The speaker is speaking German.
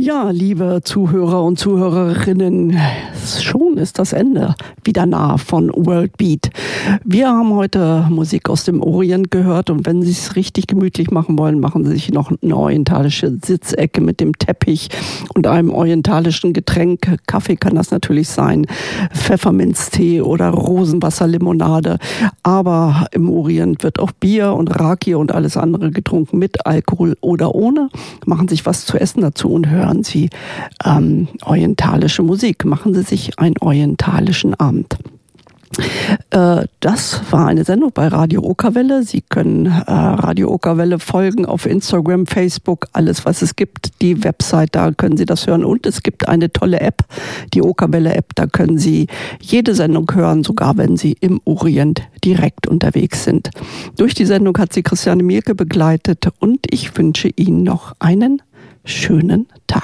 Ja, liebe Zuhörer und Zuhörerinnen, schon ist das Ende wieder nah von World Beat. Wir haben heute Musik aus dem Orient gehört und wenn Sie es richtig gemütlich machen wollen, machen Sie sich noch eine orientalische Sitzecke mit dem Teppich und einem orientalischen Getränk. Kaffee kann das natürlich sein, Pfefferminztee oder Rosenwasserlimonade. Aber im Orient wird auch Bier und Raki und alles andere getrunken mit Alkohol oder ohne. Machen sich was zu essen dazu und hören Sie orientalische Musik. Machen Sie sich einen orientalischen Abend. Das war eine Sendung bei Radio Okerwelle. Sie können Radio Okerwelle folgen auf Instagram, Facebook, alles was es gibt. Die Website, da können Sie das hören. Und es gibt eine tolle App, die Okerwelle App. Da können Sie jede Sendung hören, sogar wenn Sie im Orient direkt unterwegs sind. Durch die Sendung hat Sie Christiane Mielke begleitet und ich wünsche Ihnen noch einen schönen Tag.